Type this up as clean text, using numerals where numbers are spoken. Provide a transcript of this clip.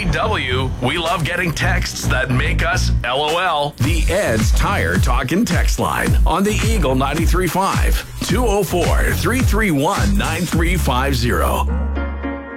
EW, we love getting texts that make us LOL. The Ed's Tire Talkin' text line on the Eagle 93.5, 204-331-9350.